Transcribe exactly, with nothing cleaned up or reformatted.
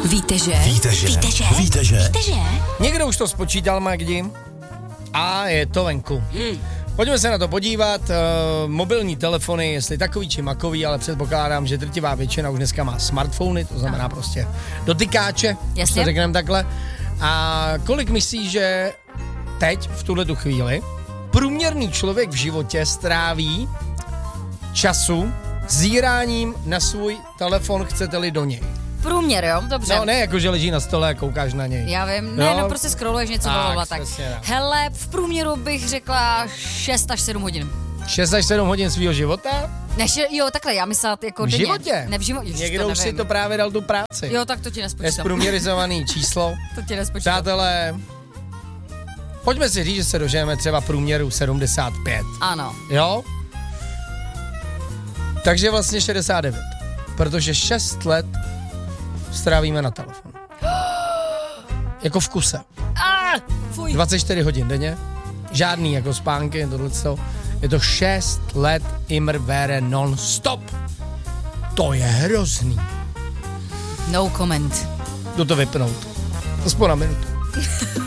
Víte, že? Víte, že? Víte, že? Víte, že? Víte, že? Někdo už to spočítal, Magdi, a je to venku. Hmm. Pojďme se na to podívat. Uh, mobilní telefony, jestli takový či makový, ale předpokládám, že drtivá většina už dneska má smartfony, to znamená prostě dotykáče, Jasně. to řekneme takhle. A kolik myslíš, že teď, v tuhle tu chvíli, průměrný člověk v životě stráví času zíráním na svůj telefon, chcete-li do něj? Průměr, jo? Dobře. No ne, jako že leží na stole a koukáš na něj. Já vím, ne, Jo. no prostě scrolluješ něco Tak, dovolila, tak. přesně tak. Hele, v průměru bych řekla šest až sedm hodin. šest až sedm hodin svýho života? Než, jo, takhle, já myslela jako V denně. životě? Ne, v životě. Někdo už si to právě dal tu práci. Jo, tak to ti nespočítám. Nesprůměrizovaný číslo. To ti nespočítám. Přátelé, pojďme si říct, že se dožijeme třeba průměru sedmdesát pět. Ano. Jo? Takže vlastně šedesát devět. Protože šest let strávíme na telefonu. Jako v kuse. Ah, fuj. dvacet čtyři hodin denně. Žádný jako spánky, tohleto. Je to šest let immer vere non-stop. To je hrozný. No comment. Jdu to vypnout. Aspoň na minutu.